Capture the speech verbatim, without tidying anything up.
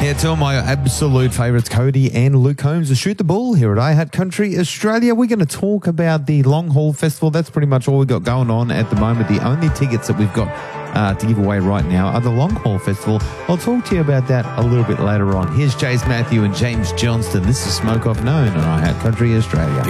Yeah, two of my absolute favourites, Cody and Luke Combs, to shoot the ball here at iHat Country Australia. We're going to talk about the Long Haul Festival. That's pretty much all we've got going on at the moment. The only tickets that we've got uh, to give away right now are the Long Haul Festival. I'll talk to you about that a little bit later on. Here's Jace Matthew and James Johnston. This is Smoke Off Known on iHat Country Australia.